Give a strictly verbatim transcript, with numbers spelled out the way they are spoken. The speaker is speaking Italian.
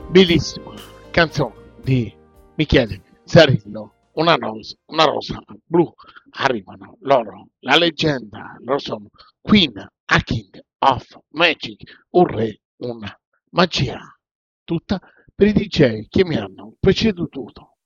Bellissima canzone di Michele Zarillo, una rosa, una rosa blu. Arrivano loro, la leggenda, loro sono Queen, a King of Magic, un re, una magia, tutta per i D J che mi hanno preceduto.